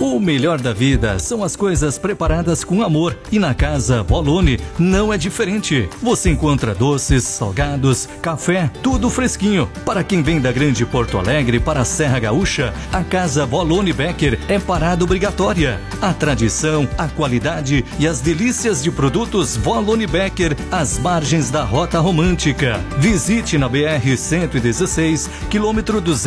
O melhor da vida são as coisas preparadas com amor, e na Casa Volone não é diferente. Você encontra doces, salgados, café, tudo fresquinho. Para quem vem da Grande Porto Alegre para a Serra Gaúcha, a Casa Volone Becker é parada obrigatória. A tradição, a qualidade e as delícias de produtos Volone Becker às margens da Rota Romântica. Visite na BR-116, quilômetro 200.